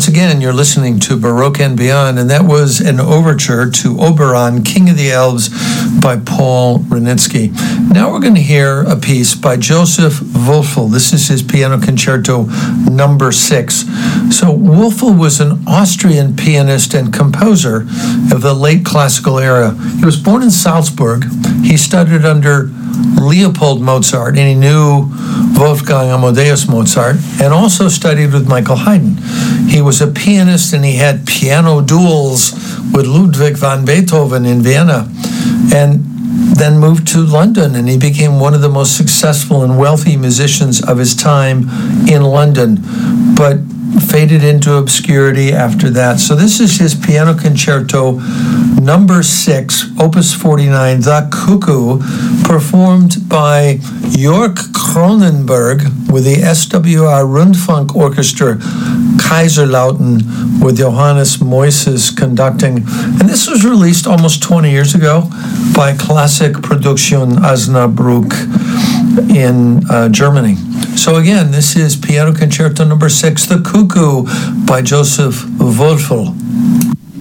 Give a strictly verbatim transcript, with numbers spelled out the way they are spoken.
once again, you're listening to Baroque and Beyond, and that was an overture to Oberon, King of the Elves, by Paul Wranitzky. Now we're going to hear a piece by Joseph Wölfel. This is his Piano Concerto number six. So Wölfel was an Austrian pianist and composer of the late classical era. He was born in Salzburg. He studied under Leopold Mozart, and he knew Wolfgang Amadeus Mozart, and also studied with Michael Haydn. He was a pianist, and he had piano duels with Ludwig van Beethoven in Vienna, and then moved to London, and he became one of the most successful and wealthy musicians of his time in London, but faded into obscurity after that. So this is his Piano Concerto number six, Opus forty-nine, The Cuckoo, performed by Jörg Kronenberg with the S W R Rundfunk Orchestra Kaiserlauten with Johannes Moises conducting. And this was released almost twenty years ago by Classic Produktion Osnabrück in uh, Germany. So again, this is Piano Concerto number six, The Cuckoo by Joseph Wölfel.